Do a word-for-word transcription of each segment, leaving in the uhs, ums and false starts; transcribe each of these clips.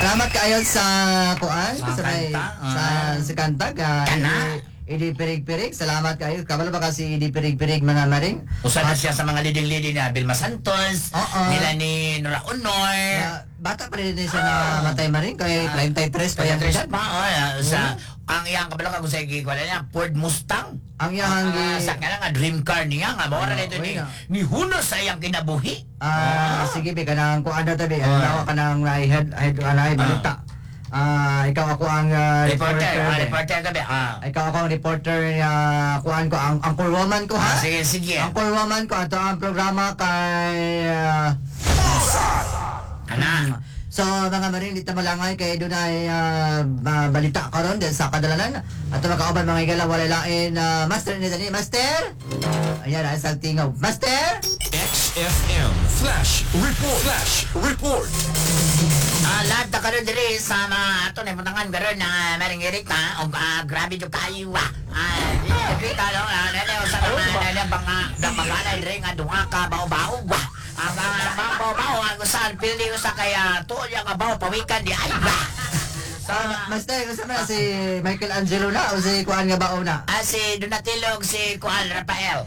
Salamat kaayo sa kuan Sa sa may- kanta, sa ah. sa kanta ka. Kana. Idi pirig-pirig. Salamat kayo. Kabalo ba kasi idi pirig-pirig mga maring? Usa na siya sa mga leading-leading na Vilma Santos, Oo. nila ni Nora Honor, Na, bata pa rin siya na matay maring kay thirty-three pa yan. Patricia pa, oh, ah, sa ang iyang kabalo ka kung sa gikwala niya, Ford Mustang. Ang iyang Ah, gi sa kanya nga dream car niya nga mao ra Ah, nito ni okay na. ni Huno sa iyang kinabuhi. Ah, sige be kanang kuan na tabi. Oh. Ano ka nang head head anay balita. Ah, ikaw ako ang ah, Reporter, ah, be. reporter ka ba? Ah. Ikaw ako ang reporter ah, kuan ko ang ang woman ko Ah, ha. sige, sige. Ang woman ko ato ang programa kay ah, Ana. So mga marin dito malangay kay doon ay ah, ah, balita karon din sa kadalanan at makauban mga igala wala lain na master ni ni master. Ayan ay sa tingaw. Master. X F M Flash Report. Flash Report. Ah, lahat na karon diri sa mga ato na putangan karon na maring Erika og ah, grabe jud kayo ah. Ah, Erika no, ah, nene sa mga nene banga da magalay diri nga duha ka bao-bao ba. Ang mga bao-bao ang usan pili usa kaya tuod ya ka bao pawikan di ay ba. So, Master, gusto mo na si Michael Angelo na o si Kuan nga bao na? ah, si Donatello ug si Kuan Rafael.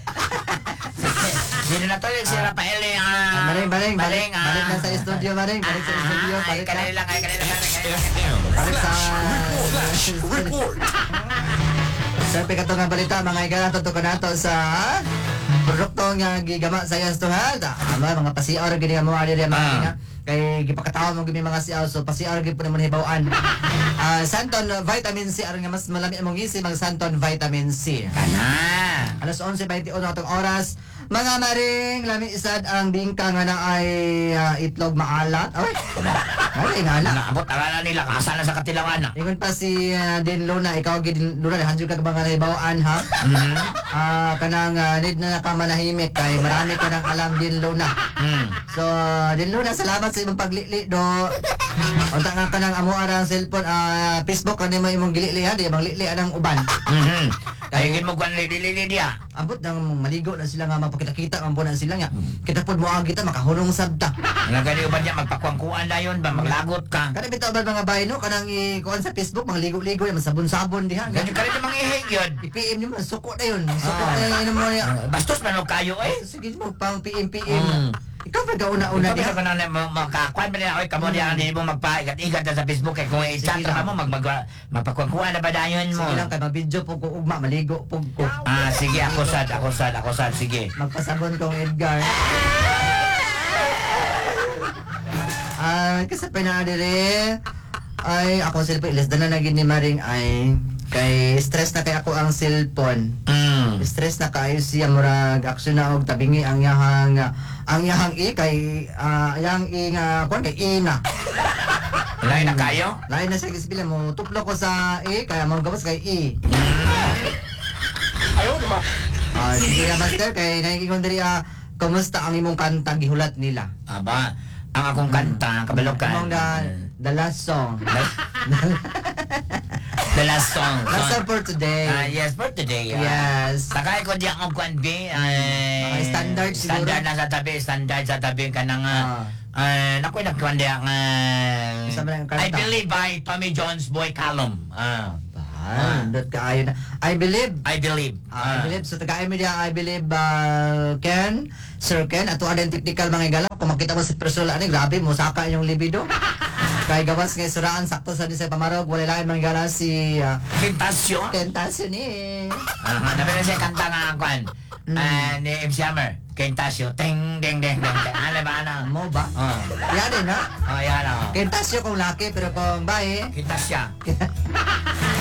Si Donatello ug si Rafael eh, ah, Maring, maring, balik, ah. balik na sa studio, maring, balik sa studio, Ah, ay, balik na. kanila lang, ay, kanila lang, X kanila F lang. M Balik sa... Flash Report. Siyempre ka nga balita, mga igala, tuto ka nato sa produkto nga gigama sa iyang tuhad. Ama, mga pasiaw, gini nga mga aliri, mga Ah. nga. Kay gipakatawa mo gini mga siaw, so pasiaw, gini po naman hibawaan. Ah, Santon Vitamin C, aron nga mas malami among isi, mga Santon Vitamin C. Kana. Alas eleven twenty-one atong oras. Mga maring, lami isad ang bingka nga na ay ah, itlog maalat. Ay, ay, ngala. Naabot ang nila, kasala sa katilawan na. Ingon pa si uh, Din Luna, ikaw Din Luna, handyo ka mga nahibawaan ha? Mhm. Ah, kanang uh, need na nakamanahimik kay marami ka nang alam Din Luna. Mm. So, Din Luna, salamat sa imong paglili do. Unta nga ka nang amo arang cellphone, ah, Facebook kanimo imong gilili ha, di bang lili anang uban. Mhm. Kaya gin mo kwan lili-lili dia. Abot nang maligo na sila nga mapakita-kita ang na sila nga. Kita pod mo ang kita makahulong sabta. Nga gani ba niya magpakwangkuan na yun ba maglagot ka. Kada bitaw ba mga bahay no kanang i-kuan sa Facebook mga ligo-ligo yan sabon-sabon diha. Ganyan ka rin yung mga ihig yun. I-P M nyo mo, suko na yun. Suko Ah. na yun mo niya. Bastos man og kayo eh. Sige mo, pang P M P Mm. M. Ikaw pa kauna-una Ikaw diha. ba ka na magkakwan ba niya? Oy, kamo diya hindi mo magpaigat-igat na sa Facebook kay kung i-chat Sige ka lang. mo mag mag- magpakwangkuan na ba dayon mo. Sige lang kay mag-video po ko ugma, maligo po ko. Ah, sige, ako sad, ako sad, ako sad, sige. Magpasabon kong Edgar. Ah, kasi pa na dire. Ay, ako cellphone. Ilas na na ni Maring ay kay stress na kay ako ang cellphone. Mm. Stress na kayo siya murag aksyon na og tabingi ang yahang ang yahang i kay ah, yang i nga kon kay i na. Lain na kayo? Lain na siya kisbila mo tuplo ko sa i kaya mo gawas kay i. Ayaw naman. Ah, sige na master kay nakikingon diri ah, kumusta ang imong kanta gihulat nila? Aba, ang akong kanta, kabalokan. Among the, the last song. The last song. Last song for today. Ah, yes, for today. ah. Yes. Sakay ko diyan ang kwan B. Mga standard siguro. Standard na sa tabi. Standard sa tabi ka nang... Ah. Uh, naku, nagkwan diyan ang... Isa ba ng kanta? I Believe by Tommy Jones Boy Callum. Ah. Ah, dot kaayo na. I believe. I Believe. Ah, I believe. So, taga-ay media, I believe, uh, Ken, Sir Ken, ato ang technical mga igala. Kung makita mo si personal, ano, grabe mo, saka yung libido. Kay gawas ngay suraan, sakto sa di sa pamarog, wala lang mga igala si uh, Tentasyon. Tentasyon ni. Ah, nabi na siya kanta nga ang kwan. Mm. Ah, ni M. Summer. Tentasyon. Ting, ding, ding, ding, ding. Ano ba, ano? Mo ba? Oh. Yan din, ha? Oh, yan, oh. Tentasyon kung laki, pero kung bae, Tentasyon.